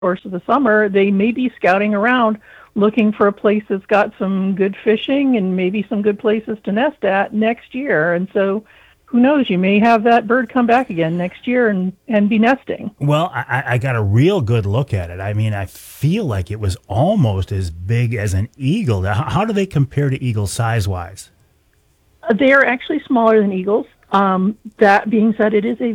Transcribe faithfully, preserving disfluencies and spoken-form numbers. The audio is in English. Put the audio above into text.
course of the summer, they may be scouting around looking for a place that's got some good fishing and maybe some good places to nest at next year. And so who knows, you may have that bird come back again next year and, and be nesting. Well, I, I got a real good look at it. I mean, I feel like it was almost as big as an eagle. How, how do they compare to eagles size-wise? Uh, They are actually smaller than eagles. Um, that being said, it is a